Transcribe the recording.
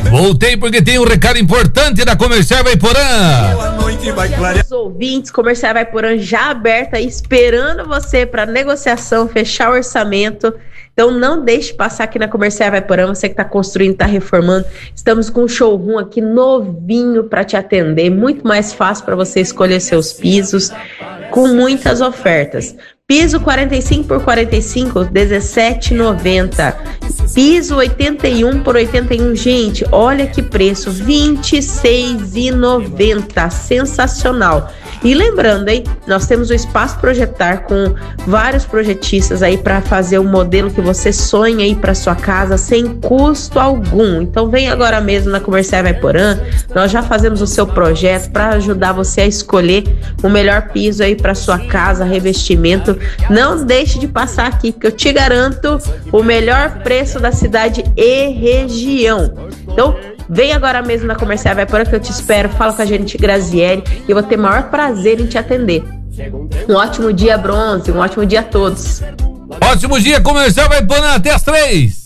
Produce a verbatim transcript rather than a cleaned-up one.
Voltei porque tem um recado importante da Comercial Ivaiporã. Os ouvintes, Comercial Ivaiporã já aberta aí, esperando você para negociação, fechar o orçamento. Então não deixe passar aqui na Comercial Ivaiporã, você que está construindo, está reformando. Estamos com um showroom aqui novinho para te atender, muito mais fácil para você escolher seus pisos, com muitas ofertas. Piso quarenta e cinco por quarenta e cinco, dezessete reais e noventa centavos. Piso oitenta e um por oitenta e um, gente, olha que preço, vinte e seis reais e noventa centavos, sensacional. E lembrando, hein, nós temos o Espaço Projetar com vários projetistas aí para fazer o modelo que você sonha aí para sua casa sem custo algum. Então vem agora mesmo na Comercial Ivaiporã, nós já fazemos o seu projeto para ajudar você a escolher o melhor piso aí para sua casa, revestimento. Não deixe de passar aqui, porque eu te garanto o melhor preço da cidade e região. Então vem agora mesmo na Comercial Ivaiporã que eu te espero. Fala com a gente, Graziele, e eu vou ter o maior prazer em te atender. Um ótimo dia, Bronze, um ótimo dia a todos. Ótimo dia, Comercial Ivaiporã, até as três.